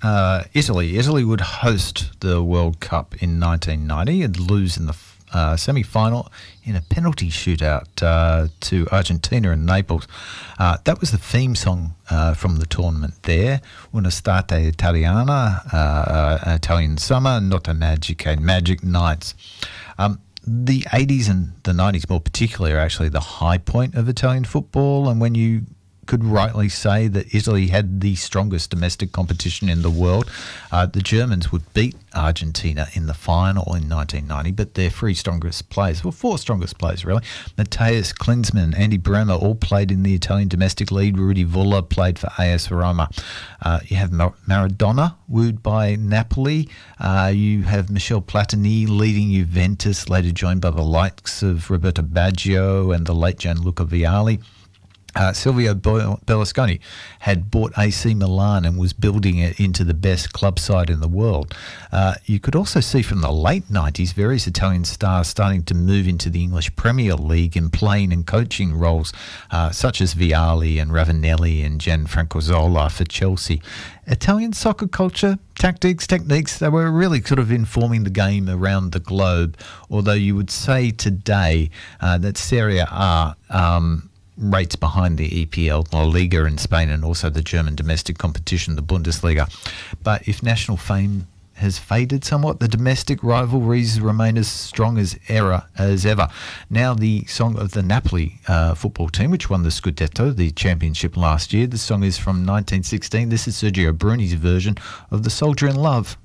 Italy. Italy would host the World Cup in 1990 and lose in the semi-final in a penalty shootout to Argentina in Naples. That was the theme song from the tournament there. Un'estate italiana, Italian summer, notte magiche, magic nights. The 80s and the 90s more particularly are actually the high point of Italian football, and when you could rightly say that Italy had the strongest domestic competition in the world. The Germans would beat Argentina in the final in 1990, but their three strongest players, well, four strongest players really, Matthias Klinsmann, Andy Bremer, all played in the Italian domestic league. Rudi Völler played for AS Roma. You have Maradona, wooed by Napoli. You have Michel Platini leading Juventus, later joined by the likes of Roberto Baggio and the late Gianluca Vialli. Silvio Berlusconi had bought AC Milan and was building it into the best club side in the world. You could also see from the late 90s various Italian stars starting to move into the English Premier League in playing and coaching roles, such as Vialli and Ravanelli and Gianfranco Zola for Chelsea. Italian soccer culture, tactics, techniques, they were really sort of informing the game around the globe, although you would say today that Serie A rates behind the EPL, La Liga in Spain, and also the German domestic competition, the Bundesliga. But if national fame has faded somewhat, the domestic rivalries remain as strong as ever. Now the song of the Napoli football team, which won the Scudetto, the championship last year. The song is from 1916. This is Sergio Bruni's version of The Soldier in Love.